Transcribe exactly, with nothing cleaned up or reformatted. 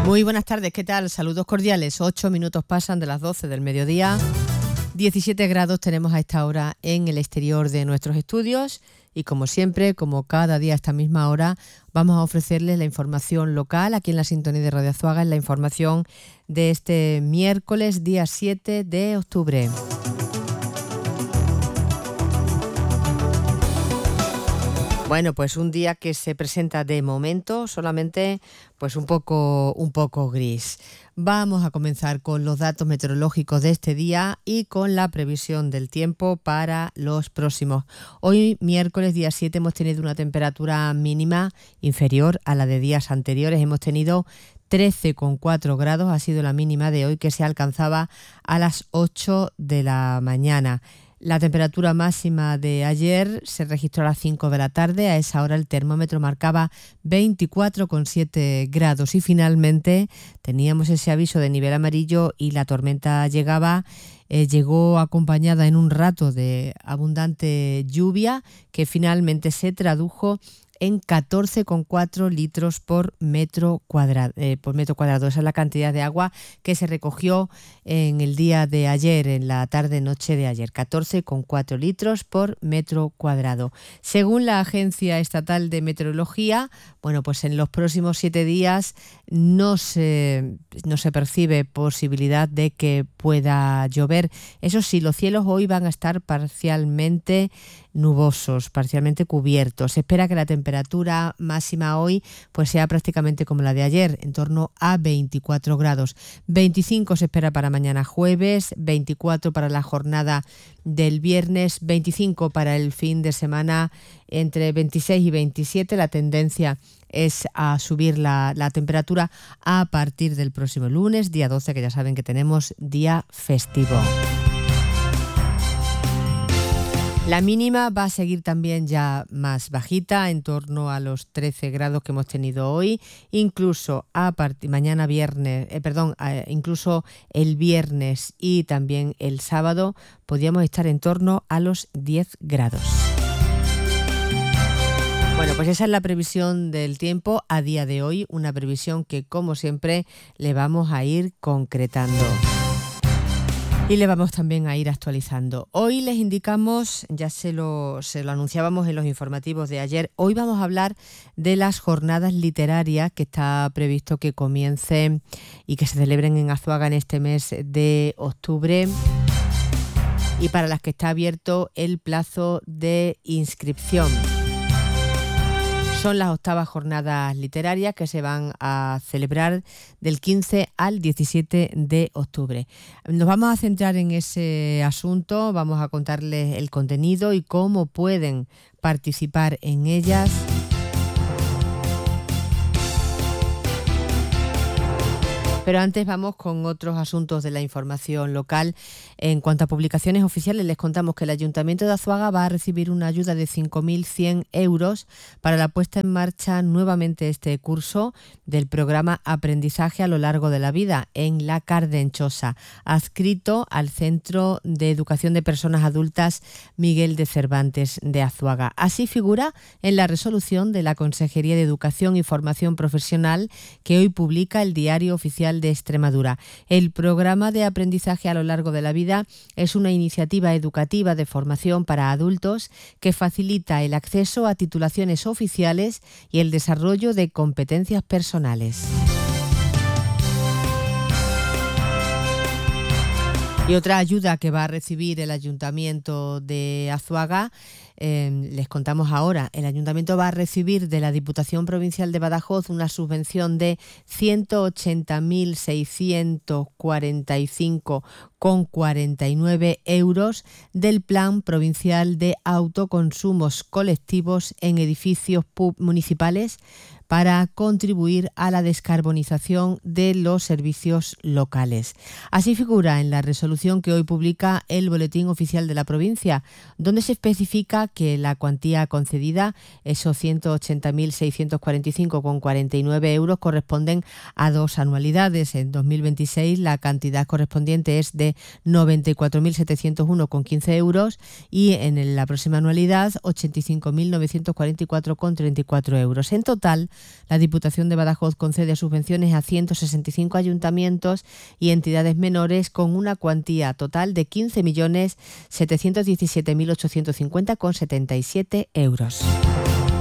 Muy buenas tardes, ¿qué tal? Saludos cordiales. Ocho minutos pasan de las doce del mediodía. diecisiete grados tenemos a esta hora en el exterior de nuestros estudios y como siempre, como cada día a esta misma hora, vamos a ofrecerles la información local aquí en la sintonía de Radio Azuaga, en la información de este miércoles, día siete de octubre. Bueno, pues un día que se presenta de momento solamente pues un poco, un poco gris. Vamos a comenzar con los datos meteorológicos de este día y con la previsión del tiempo para los próximos. Hoy, miércoles, día siete, hemos tenido una temperatura mínima inferior a la de días anteriores. Hemos tenido trece coma cuatro grados, ha sido la mínima de hoy, que se alcanzaba a las ocho de la mañana. La temperatura máxima de ayer se registró a las cinco de la tarde. A esa hora el termómetro marcaba veinticuatro coma siete grados y finalmente teníamos ese aviso de nivel amarillo y la tormenta llegaba, eh, llegó acompañada en un rato de abundante lluvia que finalmente se tradujo en catorce coma cuatro litros por metro cuadrado, eh, por metro cuadrado. Esa es la cantidad de agua que se recogió en el día de ayer, en la tarde-noche de ayer. catorce coma cuatro litros por metro cuadrado. Según la Agencia Estatal de Meteorología, bueno, pues en los próximos siete días no se, no se percibe posibilidad de que pueda llover. Eso sí, los cielos hoy van a estar parcialmente nubosos, parcialmente cubiertos. Se espera que la temperatura máxima hoy pues sea prácticamente como la de ayer, en torno a veinticuatro grados. veinticinco se espera para mañana jueves, veinticuatro para la jornada del viernes, veinticinco para el fin de semana, entre veintiséis y veintisiete. La tendencia es a subir la, la temperatura a partir del próximo lunes, día doce, que ya saben que tenemos día festivo. La mínima va a seguir también ya más bajita, en torno a los trece grados que hemos tenido hoy, incluso a partir mañana viernes, eh, perdón, eh, incluso el viernes y también el sábado podríamos estar en torno a los diez grados. Bueno, pues esa es la previsión del tiempo a día de hoy, una previsión que como siempre le vamos a ir concretando. Y le vamos también a ir actualizando. Hoy les indicamos, ya se lo, se lo anunciábamos en los informativos de ayer, hoy vamos a hablar de las jornadas literarias que está previsto que comiencen y que se celebren en Azuaga en este mes de octubre y para las que está abierto el plazo de inscripción. Son las octavas jornadas literarias que se van a celebrar del quince al diecisiete de octubre. Nos vamos a centrar en ese asunto, vamos a contarles el contenido y cómo pueden participar en ellas. Pero antes vamos con otros asuntos de la información local. En cuanto a publicaciones oficiales, les contamos que el Ayuntamiento de Azuaga va a recibir una ayuda de cinco mil cien euros para la puesta en marcha nuevamente este curso del programa Aprendizaje a lo largo de la vida en la Cardenchosa, adscrito al Centro de Educación de Personas Adultas Miguel de Cervantes de Azuaga. Así figura en la resolución de la Consejería de Educación y Formación Profesional que hoy publica el Diario Oficial de Extremadura. El programa de aprendizaje a lo largo de la vida es una iniciativa educativa de formación para adultos que facilita el acceso a titulaciones oficiales y el desarrollo de competencias personales. Y otra ayuda que va a recibir el Ayuntamiento de Azuaga, eh, les contamos ahora, el Ayuntamiento va a recibir de la Diputación Provincial de Badajoz una subvención de ciento ochenta mil seiscientos cuarenta y cinco coma cuarenta y nueve euros del Plan Provincial de Autoconsumos Colectivos en Edificios Municipales para contribuir a la descarbonización de los servicios locales. Así figura en la resolución que hoy publica el Boletín Oficial de la provincia, donde se especifica que la cuantía concedida, esos ciento ochenta mil seiscientos cuarenta y cinco coma cuarenta y nueve euros, corresponden a dos anualidades. En dos mil veintiséis la cantidad correspondiente es de noventa y cuatro mil setecientos uno coma quince euros y en la próxima anualidad ochenta y cinco mil novecientos cuarenta y cuatro coma treinta y cuatro euros. En total La Diputación de Badajoz concede subvenciones a ciento sesenta y cinco ayuntamientos y entidades menores con una cuantía total de quince millones setecientos diecisiete mil ochocientos cincuenta coma setenta y siete euros.